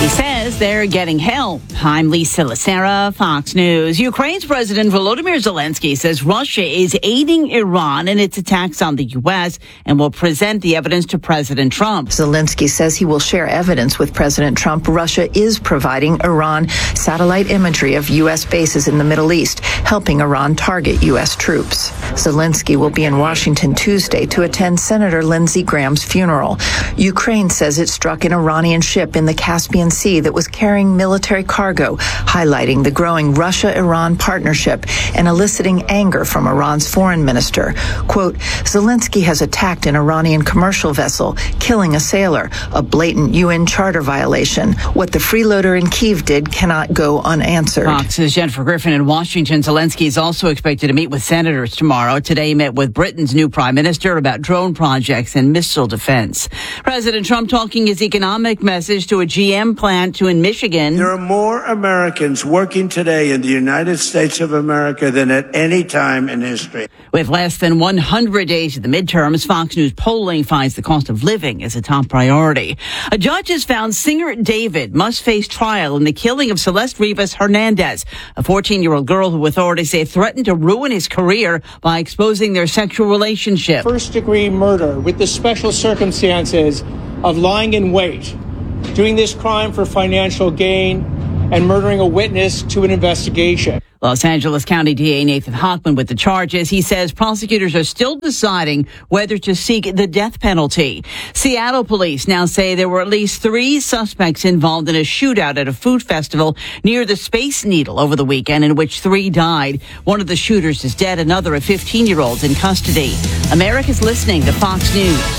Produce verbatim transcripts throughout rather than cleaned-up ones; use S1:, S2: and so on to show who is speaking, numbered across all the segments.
S1: He says they're getting help. I'm Lisa Lacera, Fox News. Ukraine's President Volodymyr Zelensky says Russia is aiding Iran in its attacks on the U S and will present the evidence to President Trump.
S2: Zelensky says he will share evidence with President Trump. Russia is providing Iran satellite imagery of U S bases in the Middle East, helping Iran target U S troops. Zelensky will be in Washington Tuesday to attend Senator Lindsey Graham's funeral. Ukraine says it struck an Iranian ship in the Caspian Sea that was carrying military cargo, highlighting the growing Russia-Iran partnership and eliciting anger from Iran's foreign minister. Quote, Zelensky has attacked an Iranian commercial vessel, killing a sailor, a blatant U N charter violation. What the freeloader in Kyiv did cannot go unanswered.
S1: Fox's Jennifer Griffin in Washington. Zelensky is also expected to meet with senators tomorrow. Today he met with Britain's new prime minister about drone projects and missile defense. President Trump talking his economic message to a G M plant to in Michigan.
S3: There are more Americans working today in the United States of America than at any time in history.
S1: With less than one hundred days to the midterms, Fox News polling finds the cost of living is a top priority. A judge has found singer David must face trial in the killing of Celeste Rivas Hernandez, a fourteen-year-old girl who authorities say threatened to ruin his career by exposing their sexual relationship.
S4: First-degree murder with the special circumstances of lying in wait, doing this crime for financial gain, and murdering a witness to an investigation.
S1: Los Angeles County D A Nathan Hochman with the charges. He says prosecutors are still deciding whether to seek the death penalty. Seattle police now say there were at least three suspects involved in a shootout at a food festival near the Space Needle over the weekend, in which three died. One of the shooters is dead. Another, a fifteen-year-old, in custody. America's listening to Fox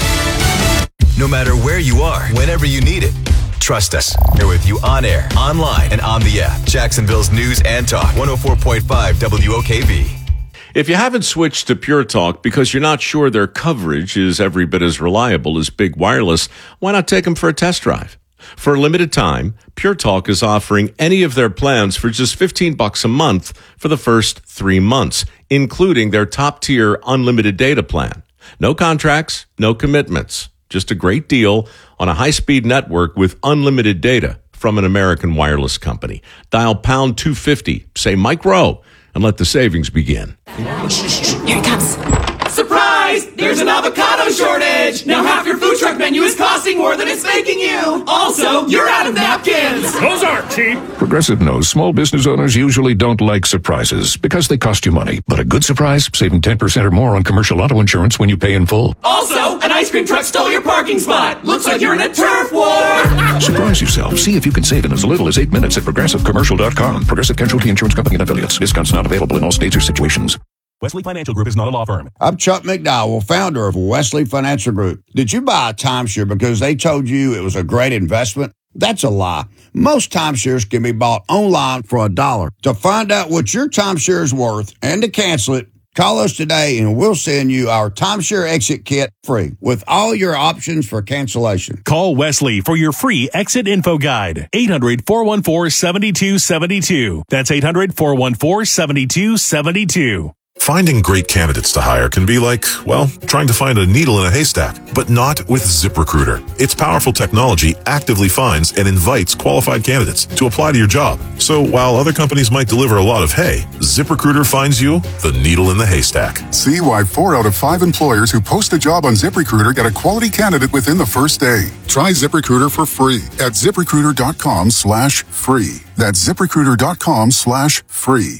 S1: News.
S5: No matter where you are, whenever you need it. Trust us. We're with you on air, online, and on the app. Jacksonville's News and Talk, one oh four point five W O K V.
S6: If you haven't switched to Pure Talk because you're not sure their coverage is every bit as reliable as Big Wireless, why not take them for a test drive? For a limited time, Pure Talk is offering any of their plans for just fifteen bucks a month for the first three months, including their top-tier unlimited data plan. No contracts, no commitments. Just a great deal on a high-speed network with unlimited data from an American wireless company. Dial pound two fifty, say Mike Rowe, and let the savings begin.
S7: Here it comes. Surprise! There's an avocado shortage! Now half your food truck menu is costing more than it's making you! Also, you're out of napkins!
S8: Those aren't cheap! Progressive knows small business owners usually don't like surprises because they cost you money. But a good surprise, saving ten percent or more on commercial auto insurance when you pay in full.
S7: Also, an ice cream truck stole your parking spot! Looks like you're in a turf war!
S8: Surprise yourself. See if you can save in as little as eight minutes at progressive commercial dot com. Progressive Casualty Insurance Company and affiliates. Discounts not available in all states or situations.
S9: Wesley Financial Group is not a law firm.
S10: I'm Chuck McDowell, founder of Wesley Financial Group. Did you buy a timeshare because they told you it was a great investment? That's a lie. Most timeshares can be bought online for a dollar. To find out what your timeshare is worth and to cancel it, call us today and we'll send you our timeshare exit kit free with all your options for cancellation.
S9: Call Wesley for your free exit info guide. eight hundred, four one four, seven two seven two. That's eight hundred, four one four, seven two seven two.
S11: Finding great candidates to hire can be like, well, trying to find a needle in a haystack, but not with ZipRecruiter. Its powerful technology actively finds and invites qualified candidates to apply to your job. So while other companies might deliver a lot of hay, ZipRecruiter finds you the needle in the haystack.
S12: See why four out of five employers who post a job on ZipRecruiter get a quality candidate within the first day. Try ZipRecruiter for free at ZipRecruiter.com slash free. That's ZipRecruiter.com slash free.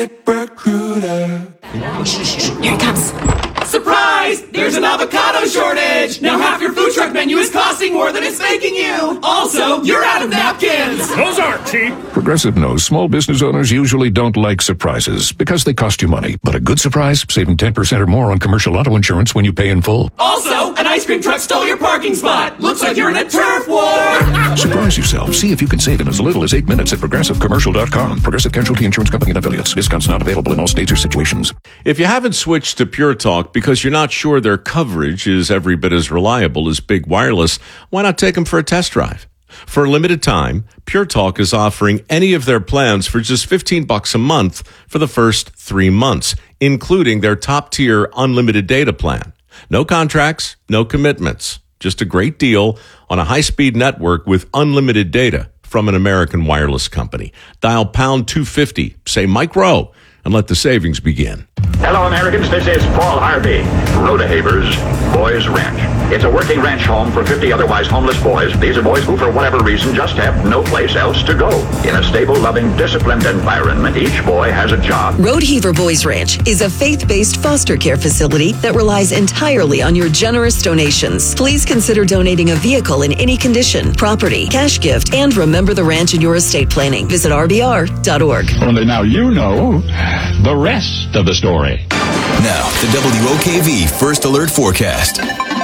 S7: ZipRecruiter. Here it comes. Surprise! There's an avocado shortage! Now half your food truck menu is costing more than it's making you! Also, you're out of napkins!
S8: Those aren't cheap! Progressive knows small business owners usually don't like surprises because they cost you money. But a good surprise, saving ten percent or more on commercial auto insurance when you pay in full.
S7: Also, an ice cream truck stole your parking spot! Looks like you're in a turf war!
S8: Surprise yourself. See if you can save in as little as eight minutes at progressive commercial dot com. Progressive Casualty Insurance Company and affiliates. Discounts not available in all states or situations.
S6: If you haven't switched to Pure Talk because you're not sure their coverage is every bit as reliable as Big Wireless, why not take them for a test drive? For a limited time, Pure Talk is offering any of their plans for just fifteen bucks a month for the first three months, including their top-tier unlimited data plan. No contracts, no commitments. Just a great deal on a high-speed network with unlimited data from an American wireless company. Dial pound two fifty, say Mike Rowe, and let the savings begin.
S13: Hello, Americans. This is Paul Harvey. Rodehaver's Boys Ranch. It's a working ranch home for fifty otherwise homeless boys. These are boys who, for whatever reason, just have no place else to go. In a stable, loving, disciplined environment, each boy has a job.
S14: Rodehaver Boys Ranch is a faith-based foster care facility that relies entirely on your generous donations. Please consider donating a vehicle in any condition, property, cash gift, and remember the ranch in your estate planning. Visit R B R dot org.
S15: Only now you know the rest of the story.
S5: Now, the W O K V First Alert Forecast.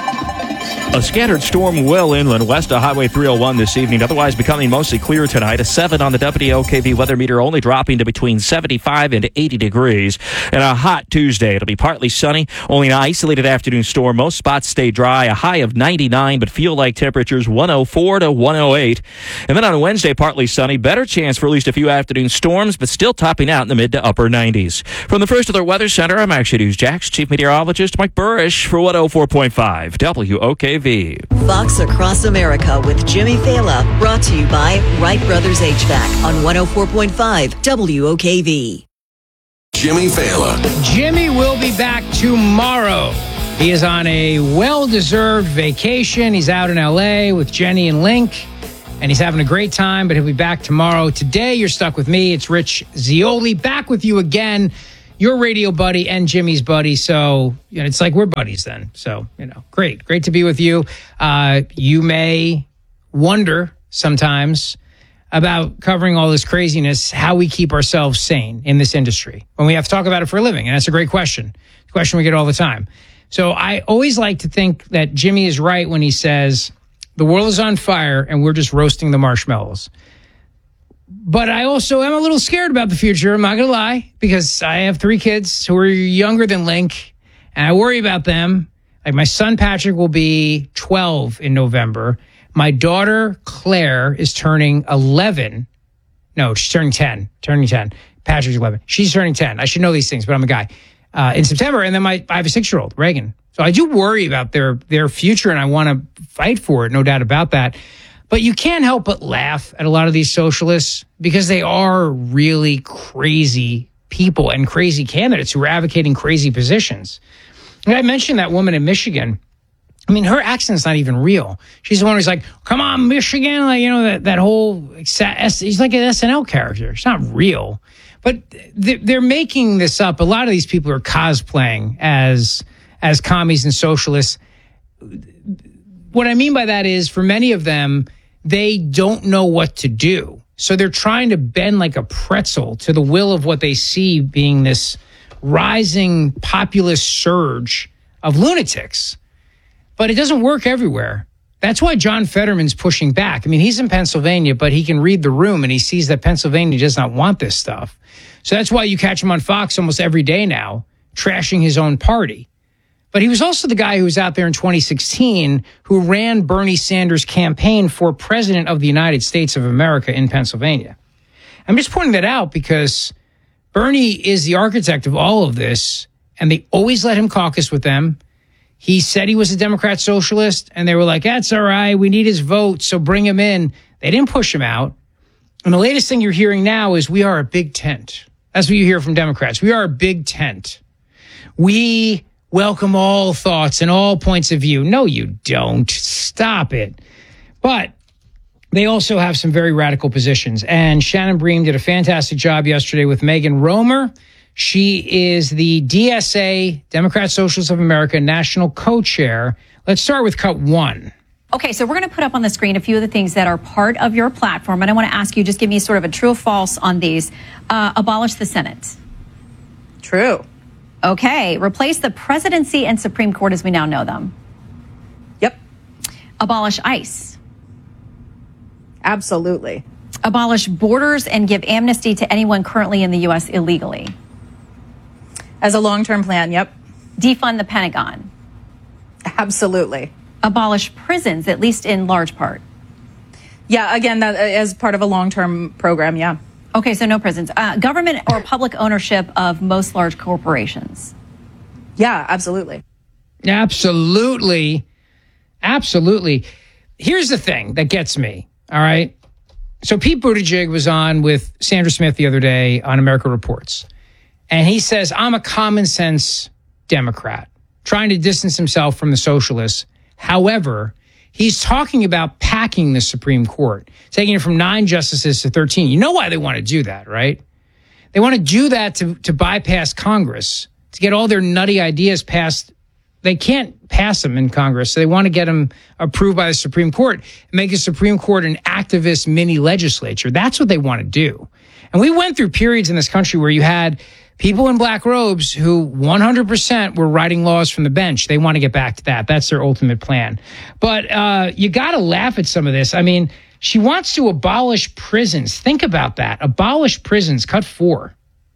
S16: A scattered storm will inland west of Highway three oh one this evening, otherwise becoming mostly clear tonight. A seven on the W O K V weather meter, only dropping to between seventy-five and eighty degrees. And a hot Tuesday. It'll be partly sunny, only an isolated afternoon storm. Most spots stay dry. A high of ninety-nine, but feel like temperatures one oh four to one oh eight. And then on Wednesday, partly sunny. Better chance for at least a few afternoon storms, but still topping out in the mid to upper nineties. From the First Alert Weather Center, I'm Action News Jax Chief Meteorologist Mike Burrish for one oh four point five W O K V.
S14: Fox Across America with Jimmy Fala, brought to you by Wright Brothers H V A C on one oh four point five W O K V.
S5: Jimmy Fala.
S17: Jimmy will be back tomorrow. He is on a well-deserved vacation. He's out in L A with Jenny and Link, and he's having a great time, but he'll be back tomorrow. Today, you're stuck with me. It's Rich Zeoli, back with you again. Your radio buddy and Jimmy's buddy. So, you know, it's like we're buddies then. So, you know, great. Great to be with you. Uh, you may wonder sometimes about covering all this craziness, how we keep ourselves sane in this industry when we have to talk about it for a living. And that's a great question. It's a question we get all the time. So I always like to think that Jimmy is right when he says the world is on fire and we're just roasting the marshmallows. But I also am a little scared about the future. I'm not going to lie, because I have three kids who are younger than Link, and I worry about them. Like my son Patrick will be twelve in November. My daughter Claire is turning eleven. No, she's turning ten. Turning ten. Patrick's eleven. She's turning ten. I should know these things, but I'm a guy. Uh, in September, and then my I have a six-year-old, Reagan. So I do worry about their their future, and I want to fight for it, no doubt about that. But you can't help but laugh at a lot of these socialists because they are really crazy people and crazy candidates who are advocating crazy positions. And I mentioned that woman in Michigan. I mean, her accent's not even real. She's the one who's like, come on, Michigan. Like, you know, that, that whole, he's like an S N L character. It's not real. But they're making this up. A lot of these people are cosplaying as, as commies and socialists. What I mean by that is, for many of them, they don't know what to do. So they're trying to bend like a pretzel to the will of what they see being this rising populist surge of lunatics. But it doesn't work everywhere. That's why John Fetterman's pushing back. I mean, he's in Pennsylvania, but he can read the room and he sees that Pennsylvania does not want this stuff. So that's why you catch him on Fox almost every day now, trashing his own party. But he was also the guy who was out there in twenty sixteen who ran Bernie Sanders' campaign for president of the United States of America in Pennsylvania. I'm just pointing that out because Bernie is the architect of all of this, and they always let him caucus with them. He said he was a Democrat socialist, and they were like, that's all right, we need his vote, so bring him in. They didn't push him out. And the latest thing you're hearing now is we are a big tent. That's what you hear from Democrats. We are a big tent. We welcome all thoughts and all points of view. No, you don't. Stop it. But they also have some very radical positions. And Shannon Bream did a fantastic job yesterday with Megan Romer. She is the D S A, Democrat Socialists of America, national co-chair. Let's start with cut one.
S18: Okay, so we're going to put up on the screen a few of the things that are part of your platform. And I want to ask you, just give me sort of a true or false on these. Uh, abolish the Senate.
S19: True.
S18: Okay, replace the presidency and Supreme Court as we now know them.
S19: Yep.
S18: Abolish ICE.
S19: Absolutely.
S18: Abolish borders and give amnesty to anyone currently in the U S illegally.
S19: As a long-term plan, yep.
S18: Defund the Pentagon.
S19: Absolutely.
S18: Abolish prisons, at least in large part.
S19: Yeah, again, that as part of a long-term program, yeah.
S18: Okay, so no prisons. Uh, government or public ownership of most large corporations.
S19: Yeah, absolutely.
S17: Absolutely. Absolutely. Here's the thing that gets me, all right? So Pete Buttigieg was on with Sandra Smith the other day on America Reports. And he says, I'm a common sense Democrat, trying to distance himself from the socialists. However, he's talking about packing the Supreme Court, taking it from nine justices to thirteen. You know why they want to do that, right? They want to do that to, to bypass Congress, to get all their nutty ideas passed. They can't pass them in Congress, so they want to get them approved by the Supreme Court and make the Supreme Court an activist mini legislature. That's what they want to do. And we went through periods in this country where you had people in black robes who one hundred percent were writing laws from the bench. They want to get back to that. That's their ultimate plan. But uh, you got to laugh at some of this. I mean, she wants to abolish prisons. Think about that. Abolish prisons. Cut four.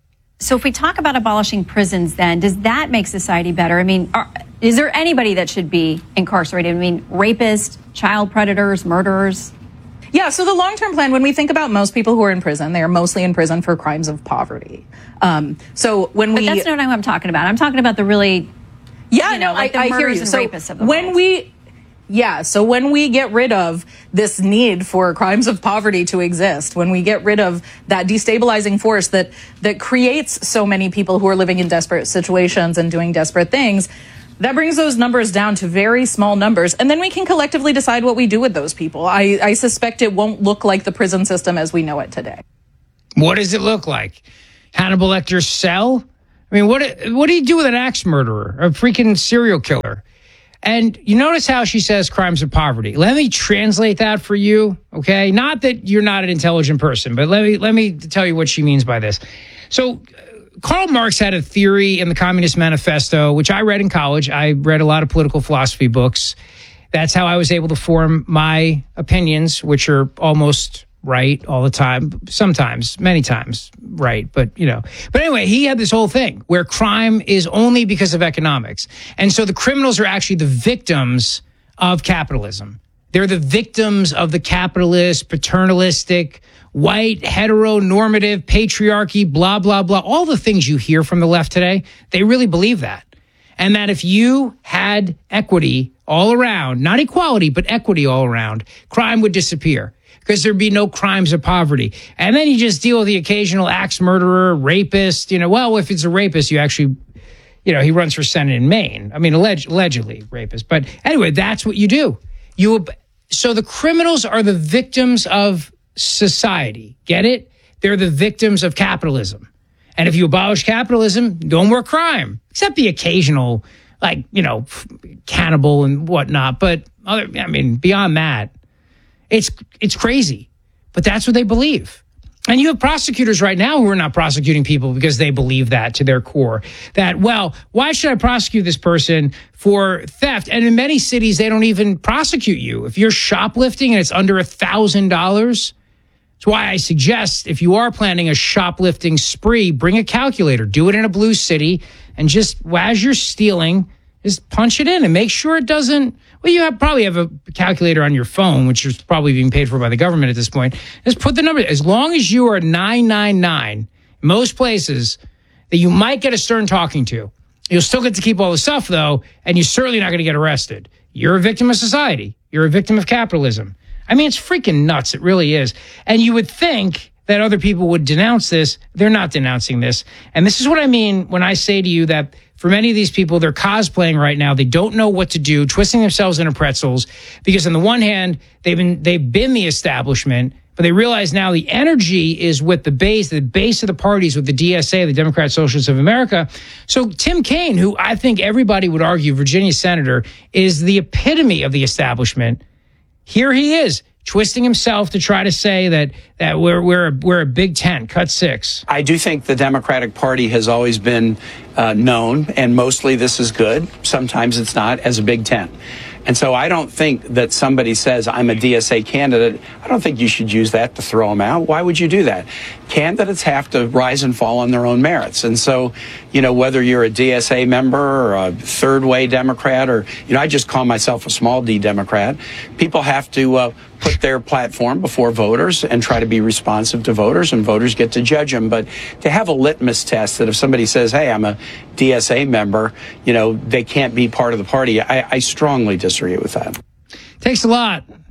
S18: So if we talk about abolishing prisons, then does that make society better? I mean, are, is there anybody that should be incarcerated? I mean, rapists, child predators, murderers?
S19: Yeah, so the long-term plan, when we think about most people who are in prison, they are mostly in prison for crimes of poverty. Um, so when we...
S18: But that's not what I'm talking about. I'm talking about the really,
S19: yeah,
S18: you know,
S19: no,
S18: like
S19: I,
S18: the
S19: I hear
S18: murders
S19: you.
S18: and
S19: So
S18: rapists of the
S19: when
S18: world.
S19: we... Yeah, so when we get rid of this need for crimes of poverty to exist, when we get rid of that destabilizing force that that creates so many people who are living in desperate situations and doing desperate things, that brings those numbers down to very small numbers. And then we can collectively decide what we do with those people. I, I suspect it won't look like the prison system as we know it today.
S17: What does it look like? Hannibal Lecter's cell? I mean, what what do you do with an axe murderer, a freaking serial killer? And you notice how she says crimes of poverty. Let me translate that for you, okay? Not that you're not an intelligent person, but let me let me tell you what she means by this. So Karl Marx had a theory in the Communist Manifesto, which I read in college. I read a lot of political philosophy books. That's how I was able to form my opinions, which are almost right all the time, sometimes, many times right, but you know. But anyway, he had this whole thing where crime is only because of economics. And so the criminals are actually the victims of capitalism. They're the victims of the capitalist, paternalistic, white, heteronormative, patriarchy, blah, blah, blah. All the things you hear from the left today, they really believe that. And that if you had equity all around, not equality, but equity all around, crime would disappear, because there'd be no crimes of poverty. And then you just deal with the occasional axe murderer, rapist. You know, well, if it's a rapist, you actually, you know, he runs for Senate in Maine. I mean, alleged, allegedly rapist. But anyway, that's what you do. You So the criminals are the victims of society. Get it? They're the victims of capitalism. And if you abolish capitalism, no more crime, except the occasional, like, you know, cannibal and whatnot. But other, I mean, beyond that, It's it's crazy, but that's what they believe. And you have prosecutors right now who are not prosecuting people because they believe that to their core. That, well, why should I prosecute this person for theft? And in many cities, they don't even prosecute you. If you're shoplifting and it's under one thousand dollars, that's why I suggest if you are planning a shoplifting spree, bring a calculator. Do it in a blue city, and just as you're stealing, just punch it in and make sure it doesn't... Well, you have, probably have a calculator on your phone, which is probably being paid for by the government at this point. Just put the number. As long as you are nine nine nine, most places that you might get a stern talking to, you'll still get to keep all the stuff, though, and you're certainly not going to get arrested. You're a victim of society. You're a victim of capitalism. I mean, it's freaking nuts. It really is. And you would think that other people would denounce this. They're not denouncing this. And this is what I mean when I say to you that for many of these people, they're cosplaying right now. They don't know what to do, twisting themselves into pretzels, because on the one hand, they've been they've been the establishment, but they realize now the energy is with the base, the base of the parties, with the D S A, the Democrat Socialists of America. So Tim Kaine, who I think everybody would argue, Virginia senator, is the epitome of the establishment. Here he is, twisting himself to try to say that that we're we're a, we're a Big Ten, cut six.
S20: I do think the Democratic Party has always been uh, known, and mostly this is good. Sometimes it's not, as a Big Ten. And so I don't think that somebody says, I'm a D S A candidate. I don't think you should use that to throw them out. Why would you do that? Candidates have to rise and fall on their own merits. And so, you know, whether you're a D S A member or a third way Democrat, or, you know, I just call myself a small D Democrat, people have to uh, put their platform before voters and try to be responsive to voters, and voters get to judge them. But to have a litmus test that if somebody says, hey, I'm a D S A member, you know, they can't be part of the party, I, I strongly disagree with that.
S17: Takes a lot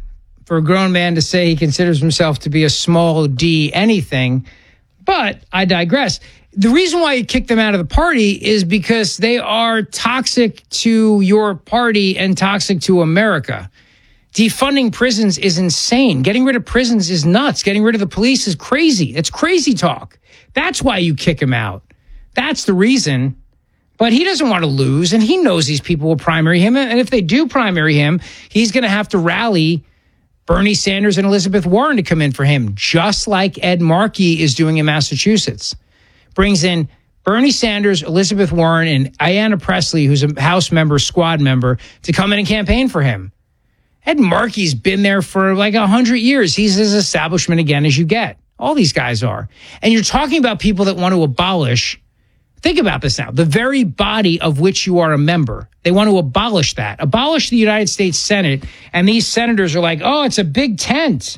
S17: for a grown man to say he considers himself to be a small d anything. But I digress. The reason why you kick them out of the party is because they are toxic to your party and toxic to America. Defunding prisons is insane. Getting rid of prisons is nuts. Getting rid of the police is crazy. It's crazy talk. That's why you kick him out. That's the reason. But he doesn't want to lose, and he knows these people will primary him. And if they do primary him, he's going to have to rally Bernie Sanders and Elizabeth Warren to come in for him, just like Ed Markey is doing in Massachusetts. Brings in Bernie Sanders, Elizabeth Warren, and Ayanna Pressley, who's a House member, squad member, to come in and campaign for him. Ed Markey's been there for like a hundred years. He's as establishment again as you get. All these guys are. And you're talking about people that want to abolish. Think about this now. The very body of which you are a member. They want to abolish that. Abolish the United States Senate. And these senators are like, oh, it's a big tent.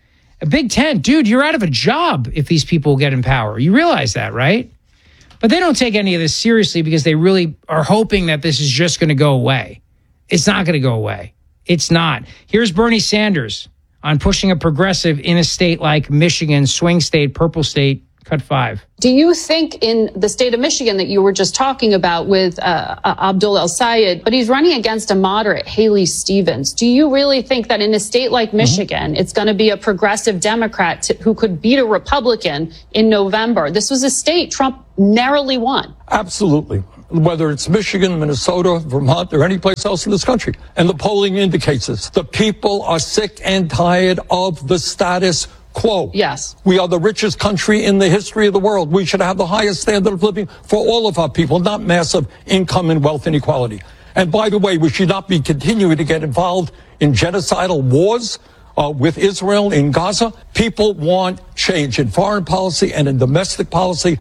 S17: A big tent. Dude, you're out of a job if these people get in power. You realize that, right? But they don't take any of this seriously because they really are hoping that this is just going to go away. It's not going to go away. It's not. Here's Bernie Sanders on pushing a progressive in a state like Michigan, swing state, purple state, cut five.
S21: Do you think in the state of Michigan that you were just talking about with uh, Abdul El-Sayed, but he's running against a moderate Haley Stevens. Do you really think that in a state like Michigan, mm-hmm. it's going to be a progressive Democrat to, who could beat a Republican in November? This was a state Trump narrowly won.
S22: Absolutely. Whether it's Michigan, Minnesota, Vermont, or any place else in this country. And the polling indicates this. The people are sick and tired of the status quo.
S21: Yes.
S22: We are the richest country in the history of the world. We should have the highest standard of living for all of our people, not massive income and wealth inequality. And by the way, we should not be continuing to get involved in genocidal wars uh, with Israel in Gaza. People want change in foreign policy and in domestic policy.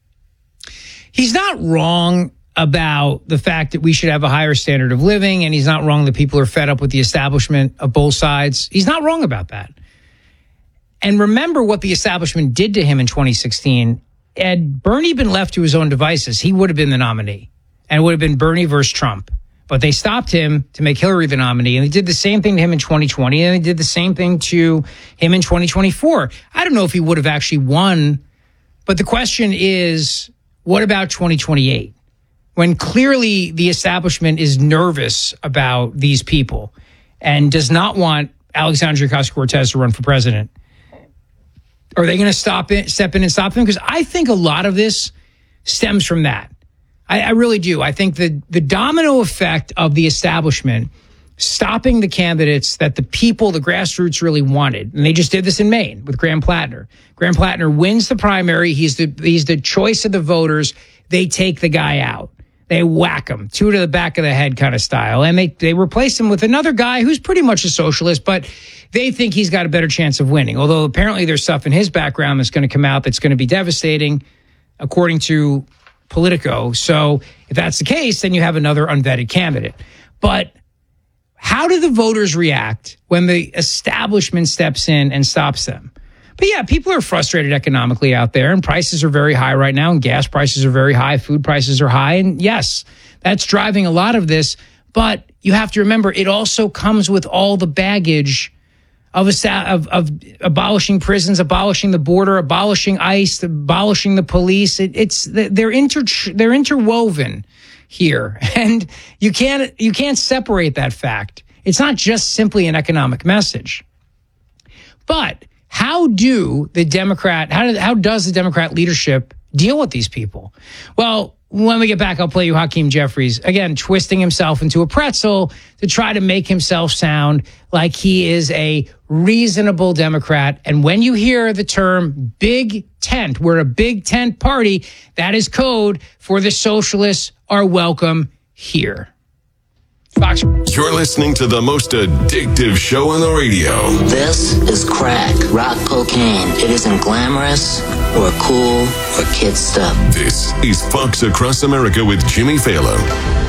S17: He's not wrong about the fact that we should have a higher standard of living, and he's not wrong that people are fed up with the establishment of both sides. He's not wrong about that. And remember what the establishment did to him in twenty sixteen. Had Bernie been left to his own devices, he would have been the nominee, and it would have been Bernie versus Trump. But they stopped him to make Hillary the nominee, and they did the same thing to him in twenty twenty, and they did the same thing to him in twenty twenty-four. I don't know if he would have actually won, but the question is, what about twenty twenty-eight? When clearly the establishment is nervous about these people and does not want Alexandria Ocasio-Cortez to run for president. Are they going to stop it, step in and stop them? Because I think a lot of this stems from that. I, I really do. I think that the domino effect of the establishment stopping the candidates that the people, the grassroots really wanted. And they just did this in Maine with Graham Plattner. Graham Plattner wins the primary. He's the, he's the choice of the voters. They take the guy out. They whack him, two to the back of the head kind of style. And they, they replace him with another guy who's pretty much a socialist, but they think he's got a better chance of winning. Although apparently there's stuff in his background that's going to come out that's going to be devastating, according to Politico. So if that's the case, then you have another unvetted candidate. But how do the voters react when the establishment steps in and stops them? But yeah, people are frustrated economically out there, and prices are very high right now, and gas prices are very high, food prices are high, and yes, that's driving a lot of this. But you have to remember, it also comes with all the baggage of, of, of abolishing prisons, abolishing the border, abolishing ICE, abolishing the police. It, it's they're inter they're interwoven here, and you can't you can't separate that fact. It's not just simply an economic message. But how do the Democrat, how, do, how does the Democrat leadership deal with these people? Well, when we get back, I'll play you Hakeem Jeffries, again, twisting himself into a pretzel to try to make himself sound like he is a reasonable Democrat. And when you hear the term big tent, we're a big tent party, that is code for the socialists are welcome here. Fox.
S23: You're listening to the most addictive show on the radio.
S24: This is crack, rock cocaine. It isn't glamorous or cool or kid stuff.
S23: This is Fox Across America with Jimmy Fallon.